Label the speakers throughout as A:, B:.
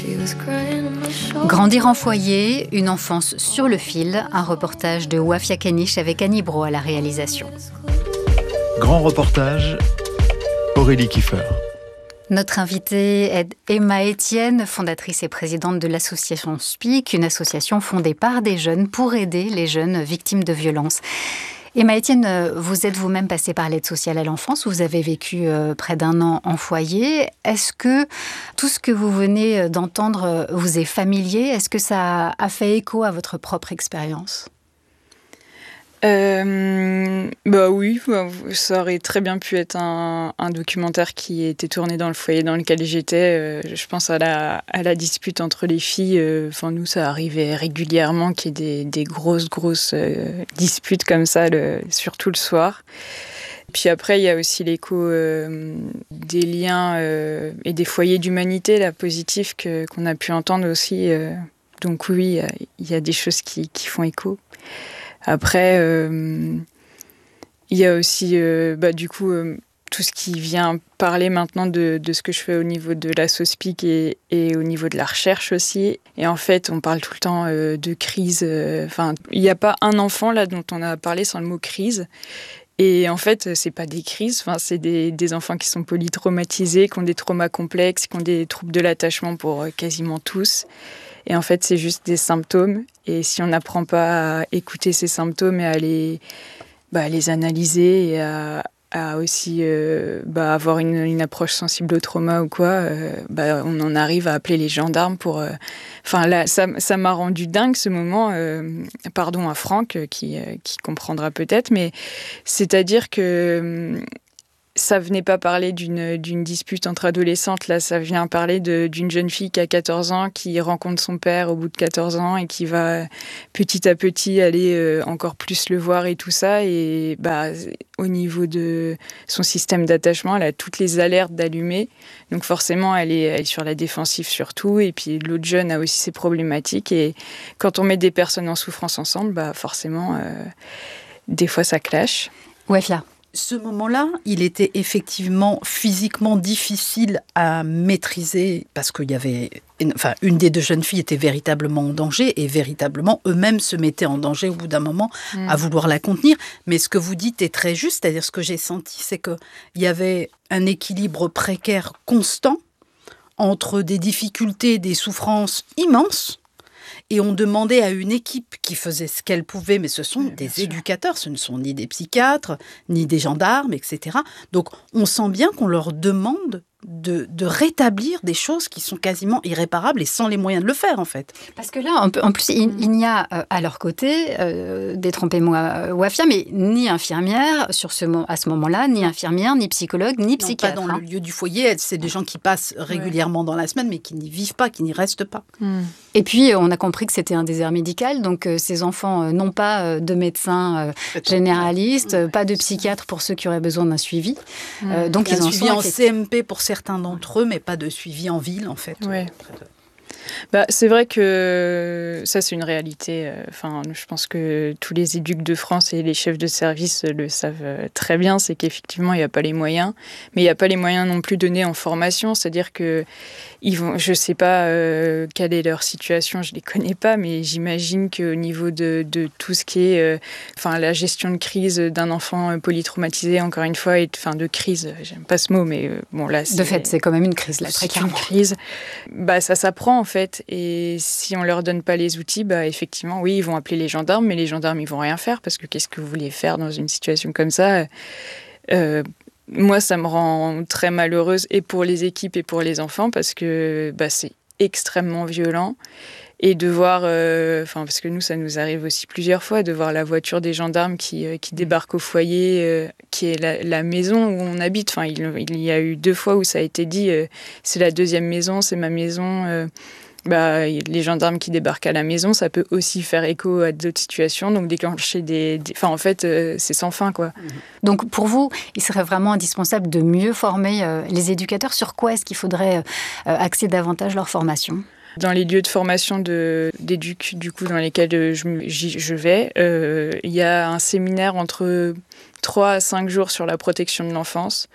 A: Grandir en foyer, une enfance sur le fil, un reportage de Wafia Kenish avec Annie Bro à la réalisation.
B: Grand reportage, Aurélie Kiefer.
A: Notre invitée est Emma Etienne, fondatrice et présidente de l'association SPIC, une association fondée par des jeunes pour aider les jeunes victimes de violences. Emma Etienne, vous êtes vous-même passée par l'aide sociale à l'enfance, vous avez vécu près d'1 an en foyer. Est-ce que tout ce que vous venez d'entendre vous est familier ? Est-ce que ça a fait écho à votre propre expérience ?
C: Oui, ça aurait très bien pu être un documentaire qui était tourné dans le foyer dans lequel j'étais. Je pense à la dispute entre les filles. Nous, ça arrivait régulièrement qu'il y ait des grosses disputes comme ça, surtout le soir. Puis après, il y a aussi l'écho des liens et des foyers d'humanité là, positifs qu'on a pu entendre aussi. Donc oui, il y a des choses qui font écho. Après, il y a aussi tout ce qui vient parler maintenant de ce que je fais au niveau de la SOSPIC et au niveau de la recherche aussi. Et en fait, on parle tout le temps de crise. Il n'y a pas un enfant là dont on a parlé sans le mot crise. Et en fait, c'est pas des crises, c'est des enfants qui sont polytraumatisés, qui ont des traumas complexes, qui ont des troubles de l'attachement pour quasiment tous. Et en fait, c'est juste des symptômes. Et si on n'apprend pas à écouter ces symptômes et à les analyser et à aussi avoir une approche sensible au trauma ou quoi, on en arrive à appeler les gendarmes pour... ça m'a rendu dingue ce moment. Pardon à Franck qui comprendra peut-être, mais c'est-à-dire que... ça venait pas parler d'une dispute entre adolescentes, là, ça vient parler d'une jeune fille qui a 14 ans, qui rencontre son père au bout de 14 ans et qui va petit à petit aller encore plus le voir et tout ça. Et au niveau de son système d'attachement, elle a toutes les alertes d'allumer. Donc forcément, elle est sur la défensive surtout. Et puis l'autre jeune a aussi ses problématiques. Et quand on met des personnes en souffrance ensemble, forcément, des fois ça clash.
A: Ouais, Fla.
D: Ce moment-là, il était effectivement physiquement difficile à maîtriser parce qu'il y avait... une des 2 jeunes filles était véritablement en danger et véritablement eux-mêmes se mettaient en danger au bout d'un moment à vouloir la contenir. Mais ce que vous dites est très juste, c'est-à-dire ce que j'ai senti, c'est qu'il y avait un équilibre précaire constant entre des difficultés, des souffrances immenses. Et on demandait à une équipe qui faisait ce qu'elle pouvait, mais ce sont des éducateurs, ce ne sont ni des psychiatres, ni des gendarmes, etc. Donc on sent bien qu'on leur demande de rétablir des choses qui sont quasiment irréparables et sans les moyens de le faire, en fait.
A: Parce que là, en plus, il n'y a à leur côté, détrompez-moi Wafia, mais ni infirmière à ce moment-là, ni infirmière, ni psychologue, ni psychiatre.
D: Pas dans le lieu du foyer, c'est des gens qui passent régulièrement dans la semaine, mais qui n'y vivent pas, qui n'y restent pas.
A: Et puis, on a compris que c'était un désert médical, donc ces enfants n'ont pas de médecin généraliste, pas de psychiatre pour ceux qui auraient besoin d'un suivi. Donc ils en
D: suivi
A: sont
D: en CMP pour certains d'entre eux, mais pas de suivi en ville, en fait.
C: Ouais. C'est vrai que ça, c'est une réalité. Je pense que tous les éducs de France et les chefs de service le savent très bien, c'est qu'effectivement, il n'y a pas les moyens, mais il n'y a pas les moyens non plus donnés en formation, c'est-à-dire que je ne sais pas quelle est leur situation, je ne les connais pas, mais j'imagine qu'au niveau de tout ce qui est la gestion de crise d'un enfant polytraumatisé, encore une fois, de crise, j'aime pas ce mot, mais là...
A: De fait, c'est quand même une crise, là, très clairement.
C: C'est une crise. Ça s'apprend, en fait, et si on leur donne pas les outils, effectivement, oui, ils vont appeler les gendarmes, mais les gendarmes, ils vont rien faire, parce que qu'est-ce que vous voulez faire dans une situation comme ça ? Moi, ça me rend très malheureuse, et pour les équipes et pour les enfants, parce que c'est extrêmement violent. Et de voir, parce que nous, ça nous arrive aussi plusieurs fois, de voir la voiture des gendarmes qui débarque au foyer, qui est la maison où on habite. Il y a eu 2 fois où ça a été dit, c'est la 2e maison, c'est ma maison. Les gendarmes qui débarquent à la maison, ça peut aussi faire écho à d'autres situations, donc déclencher c'est sans fin, quoi.
A: Donc pour vous, il serait vraiment indispensable de mieux former les éducateurs. Sur quoi est-ce qu'il faudrait axer davantage leur formation ?
C: Dans les lieux de formation d'éduc, du coup, dans lesquels je vais, il y a un séminaire entre 3 à 5 jours sur la protection de l'enfance.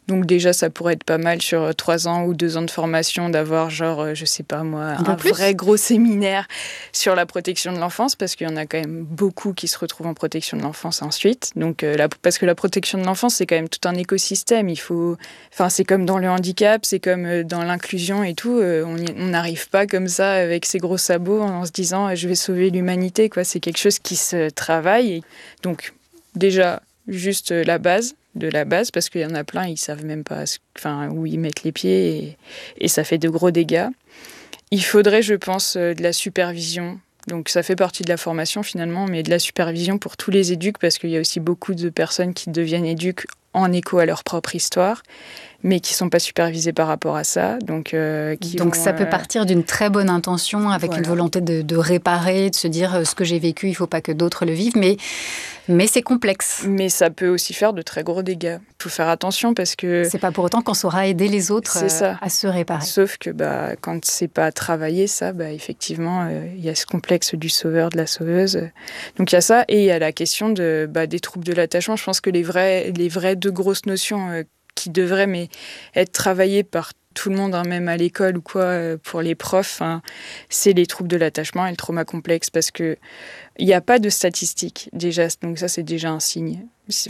C: Donc déjà, ça pourrait être pas mal sur 3 ans ou 2 ans de formation d'avoir je sais pas moi, un vrai gros séminaire sur la protection de l'enfance, parce qu'il y en a quand même beaucoup qui se retrouvent en protection de l'enfance ensuite. Donc, parce que la protection de l'enfance, c'est quand même tout un écosystème. C'est comme dans le handicap, c'est comme dans l'inclusion et tout. On n'arrive pas comme ça avec ses gros sabots en se disant je vais sauver l'humanité, quoi. C'est quelque chose qui se travaille. Et donc, déjà, juste la base, parce qu'il y en a plein, ils savent même pas où ils mettent les pieds et ça fait de gros dégâts. Il faudrait, je pense, de la supervision. Donc ça fait partie de la formation finalement, mais de la supervision pour tous les éducs, parce qu'il y a aussi beaucoup de personnes qui deviennent éduques en écho à leur propre histoire, mais qui ne sont pas supervisées par rapport à ça. Donc
A: ça peut partir d'une très bonne intention, avec une volonté de réparer, de se dire ce que j'ai vécu, il ne faut pas que d'autres le vivent, mais c'est complexe.
C: Mais ça peut aussi faire de très gros dégâts. Il faut faire attention parce que...
A: C'est pas pour autant qu'on saura aider les autres à se réparer.
C: Sauf que quand c'est pas travaillé, ça, effectivement, il y a ce complexe du sauveur, de la sauveuse. Donc il y a ça, et il y a la question des troubles de l'attachement. Je pense que les vraies deux grosses notions qui devraient être travaillées par tout le monde, même à l'école ou quoi, pour les profs, c'est les troubles de l'attachement et le trauma complexe, parce que il n'y a pas de statistiques déjà, donc ça c'est déjà un signe.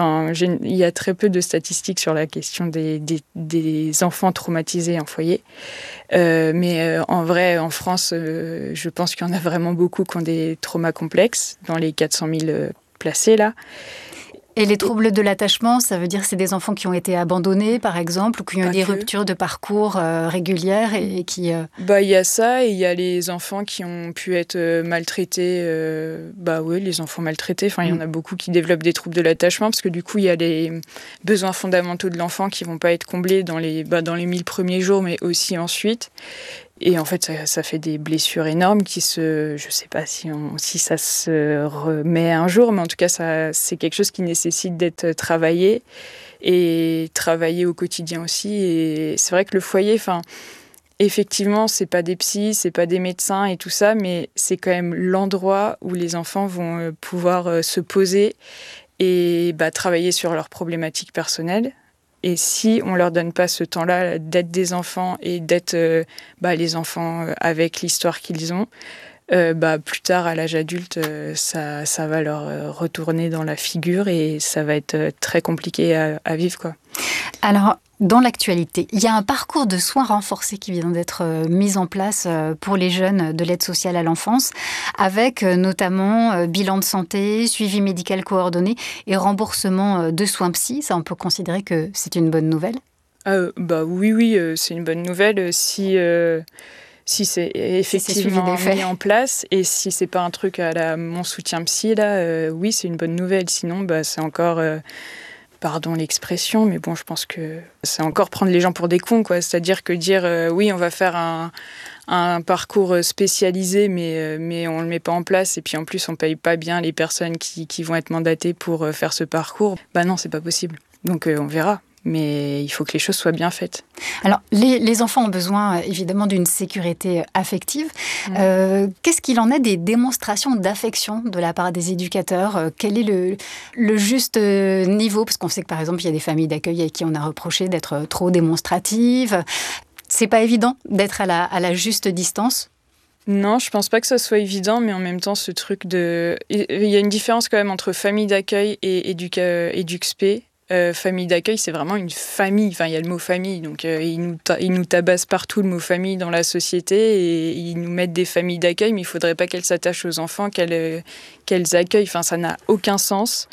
C: Il y a très peu de statistiques sur la question des enfants traumatisés en foyer, mais en vrai, en France, je pense qu'il y en a vraiment beaucoup qui ont des traumas complexes, dans les 400 000 placés là.
A: Et les troubles de l'attachement, ça veut dire que c'est des enfants qui ont été abandonnés, par exemple, ou qui ont eu des ruptures de parcours régulières et qui...
C: Il y a ça, et il y a les enfants qui ont pu être maltraités. Les enfants maltraités. Il y en a beaucoup qui développent des troubles de l'attachement, parce que du coup, il y a les besoins fondamentaux de l'enfant qui ne vont pas être comblés dans les 1000 premiers jours, mais aussi ensuite. Et en fait, ça fait des blessures énormes je sais pas si ça se remet un jour, mais en tout cas, c'est quelque chose qui nécessite d'être travaillé et travaillé au quotidien aussi. Et c'est vrai que le foyer, effectivement, c'est pas des psys, c'est pas des médecins et tout ça, mais c'est quand même l'endroit où les enfants vont pouvoir se poser et travailler sur leurs problématiques personnelles. Et si on ne leur donne pas ce temps-là d'être des enfants et d'être les enfants avec l'histoire qu'ils ont, plus tard, à l'âge adulte, ça va leur retourner dans la figure et ça va être très compliqué à vivre, quoi.
A: Alors, dans l'actualité, il y a un parcours de soins renforcés qui vient d'être mis en place pour les jeunes de l'aide sociale à l'enfance, avec notamment bilan de santé, suivi médical coordonné et remboursement de soins psy. Ça, on peut considérer que c'est une bonne nouvelle ?
C: Oui, c'est une bonne nouvelle si c'est effectivement mis en place, et si c'est pas un truc à la mon soutien psy, là, oui, c'est une bonne nouvelle. Sinon, c'est encore... pardon l'expression, mais bon, je pense que c'est encore prendre les gens pour des cons, quoi. C'est-à-dire que dire oui, on va faire un parcours spécialisé, mais on le met pas en place, et puis en plus on paye pas bien les personnes qui vont être mandatées pour faire ce parcours. Non, c'est pas possible. Donc on verra. Mais il faut que les choses soient bien faites.
A: Alors, les enfants ont besoin, évidemment, d'une sécurité affective. Qu'est-ce qu'il en est des démonstrations d'affection de la part des éducateurs ? Quel est le juste niveau ? Parce qu'on sait que, par exemple, il y a des familles d'accueil à qui on a reproché d'être trop démonstratives. C'est pas évident d'être à la juste distance ?
C: Non, je pense pas que ça soit évident, mais en même temps, ce truc de... Il y a une différence quand même entre famille d'accueil et éduc-spé. Famille d'accueil, c'est vraiment une famille. Il y a le mot famille, donc ils nous tabassent partout le mot famille dans la société, et ils nous mettent des familles d'accueil, mais il faudrait pas qu'elles s'attachent aux enfants, qu'elles accueillent. Ça n'a aucun sens.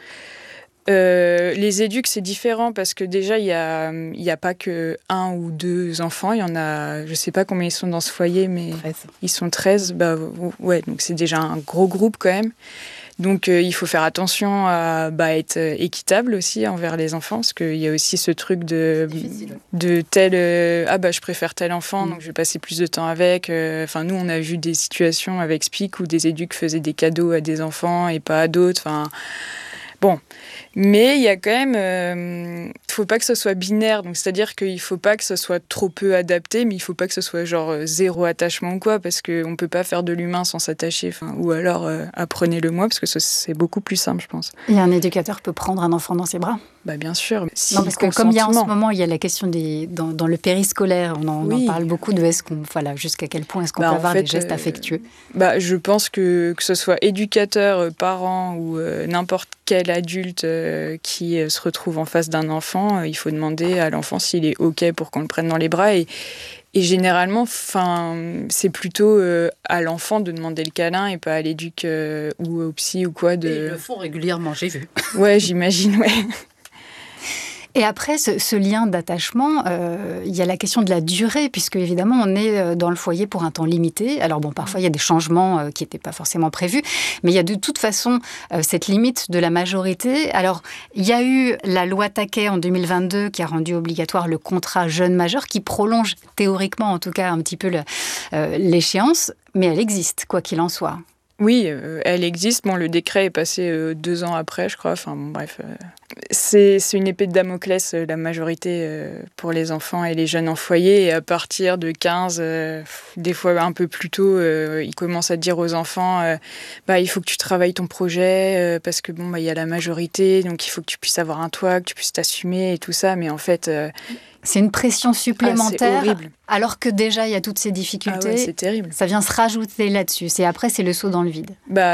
C: Les éducs, c'est différent, parce que déjà, il y a pas que 1 ou 2 enfants. Il y en a, je sais pas combien ils sont dans ce foyer, mais
D: 13.
C: Ils sont 13. Ouais, donc c'est déjà un gros groupe quand même. Donc il faut faire attention à être équitable aussi envers les enfants, parce qu'il y a aussi ce truc de tel je préfère tel enfant, donc je vais passer plus de temps avec. Nous, on a vu des situations avec SPIC où des éducs faisaient des cadeaux à des enfants et pas à d'autres. Mais il y a quand même... faut pas que ce soit binaire, donc c'est-à-dire qu'il faut pas que ce soit trop peu adapté, mais il faut pas que ce soit genre zéro attachement ou quoi, parce qu'on peut pas faire de l'humain sans s'attacher, ou alors apprenez-le-moi, parce que c'est beaucoup plus simple, je pense.
A: Et un éducateur peut prendre un enfant dans ses bras?
C: Bah bien sûr. Si,
A: non, parce que comme il y a en ce moment, il y a la question dans le périscolaire, on en parle beaucoup de jusqu'à quel point est-ce qu'on peut avoir des gestes affectueux.
C: Je pense que ce soit éducateur, parent ou n'importe quel adulte qui se retrouve en face d'un enfant, il faut demander à l'enfant s'il est OK pour qu'on le prenne dans les bras. Et généralement, c'est plutôt à l'enfant de demander le câlin et pas à l'éduc ou au psy ou quoi.
D: Et ils le font régulièrement, j'ai vu.
C: Ouais, j'imagine, ouais.
A: Et après, ce lien d'attachement, il y a la question de la durée, puisque évidemment, on est dans le foyer pour un temps limité. Alors bon, parfois, il y a des changements qui n'étaient pas forcément prévus, mais il y a de toute façon cette limite de la majorité. Alors, il y a eu la loi Taquet en 2022 qui a rendu obligatoire le contrat jeune majeur, qui prolonge théoriquement, en tout cas, un petit peu l'échéance, mais elle existe, quoi qu'il en soit.
C: Oui, elle existe. Bon, le décret est passé 2 ans après, je crois. Enfin, bon, bref. C'est une épée de Damoclès, la majorité pour les enfants et les jeunes en foyer. Et à partir de 15, des fois un peu plus tôt, ils commencent à dire aux enfants il faut que tu travailles ton projet parce que il y a la majorité, donc il faut que tu puisses avoir un toit, que tu puisses t'assumer et tout ça. Mais en fait...
A: c'est une pression supplémentaire,
C: c'est horrible.
A: Alors que déjà il y a toutes ces difficultés.
C: Ah ouais, c'est terrible.
A: Ça vient se rajouter là-dessus. Après, c'est le saut dans le vide.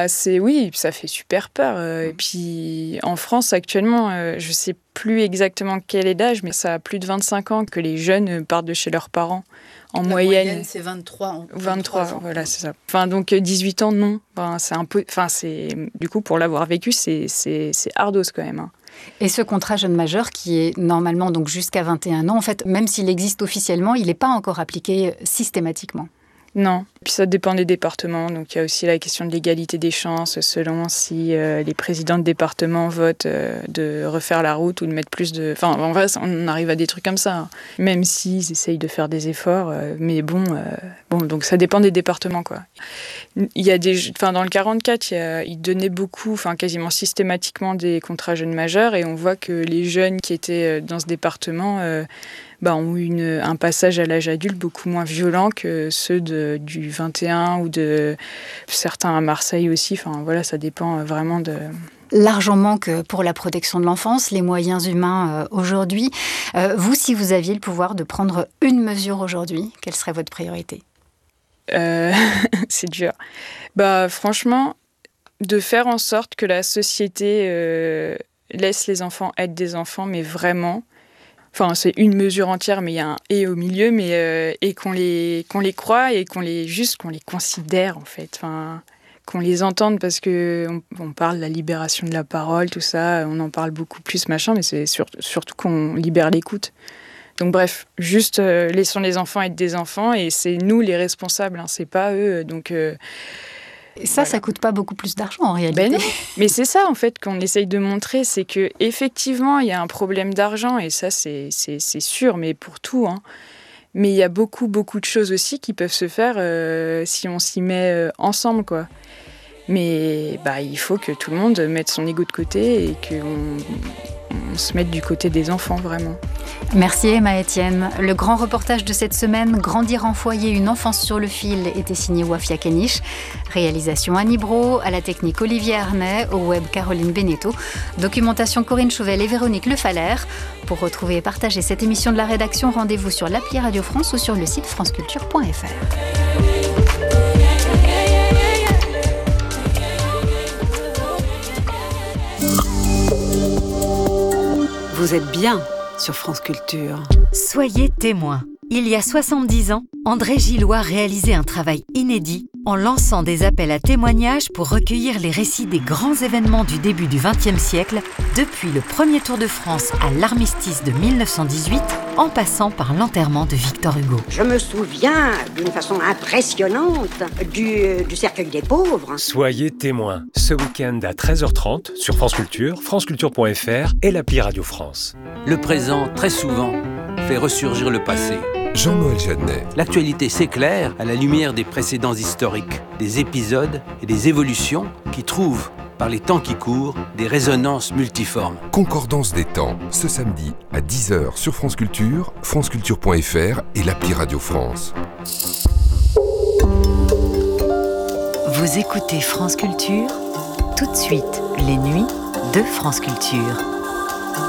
C: Oui, ça fait super peur. Et puis en France actuellement, je sais plus exactement quel est l'âge, mais ça a plus de 25 ans que les jeunes partent de chez leurs parents. En moyenne,
D: c'est 23.
C: 23 ans. Voilà, c'est ça. Donc 18 ans, non. C'est un peu. Du coup, pour l'avoir vécu, c'est ardos quand même. Hein.
A: Et ce contrat jeune majeur qui est normalement donc jusqu'à 21 ans, en fait, même s'il existe officiellement, il n'est pas encore appliqué systématiquement.
C: Non. Puis ça dépend des départements. Donc il y a aussi la question de l'égalité des chances selon si les présidents de département votent de refaire la route ou de mettre plus de... en vrai, on arrive à des trucs comme ça. Hein. Même s'ils essayent de faire des efforts. Mais donc ça dépend des départements, quoi. Il y a dans le 44, ils donnaient beaucoup, quasiment systématiquement des contrats jeunes majeurs. Et on voit que les jeunes qui étaient dans ce département... ont eu un passage à l'âge adulte beaucoup moins violent que ceux du 21 ou de certains à Marseille aussi. Ça dépend vraiment de...
A: L'argent manque pour la protection de l'enfance, les moyens humains aujourd'hui. Vous, si vous aviez le pouvoir de prendre une mesure aujourd'hui, quelle serait votre priorité ?
C: C'est dur. Franchement, de faire en sorte que la société laisse les enfants être des enfants, mais vraiment... c'est une mesure entière, mais il y a un « et » au milieu, mais et qu'on les croit et qu'on les considère, en fait. Qu'on les entende, parce qu'on parle de la libération de la parole, tout ça, on en parle beaucoup plus, machin, mais c'est surtout qu'on libère l'écoute. Donc bref, juste laissons les enfants être des enfants, et c'est nous les responsables, hein, c'est pas eux, donc...
A: Et ça coûte pas beaucoup plus d'argent en réalité.
C: Non. Mais c'est ça en fait qu'on essaye de montrer, c'est que effectivement il y a un problème d'argent, et ça c'est sûr, mais pour tout. Hein. Mais il y a beaucoup de choses aussi qui peuvent se faire si on s'y met ensemble, quoi. Mais il faut que tout le monde mette son ego de côté et qu'on se mette du côté des enfants, vraiment.
A: Merci Emma Etienne. Le grand reportage de cette semaine, Grandir en foyer, une enfance sur le fil, était signé Wafia Kenish. Réalisation Annie Brault, à la technique Olivier Arnay, au web Caroline Beneteau, documentation Corinne Chauvel et Véronique Lefalaire. Pour retrouver et partager cette émission de la rédaction, rendez-vous sur l'appli Radio France ou sur le site franceculture.fr.
E: Vous êtes bien sur France Culture.
F: Soyez témoins. Il y a 70 ans, André Gillois réalisait un travail inédit en lançant des appels à témoignages pour recueillir les récits des grands événements du début du XXe siècle, depuis le premier Tour de France à l'armistice de 1918, en passant par l'enterrement de Victor Hugo.
G: Je me souviens d'une façon impressionnante du cercueil des pauvres.
H: Soyez témoins, ce week-end à 13h30 sur France Culture, franceculture.fr et l'appli Radio France.
I: Le présent, très souvent, fait ressurgir le passé.
J: Jean-Noël Jeannet.
I: L'actualité s'éclaire à la lumière des précédents historiques, des épisodes et des évolutions qui trouvent par les temps qui courent, des résonances multiformes.
J: Concordance des temps, ce samedi à 10h sur France Culture, franceculture.fr et l'appli Radio France.
F: Vous écoutez France Culture, tout de suite, les nuits de France Culture.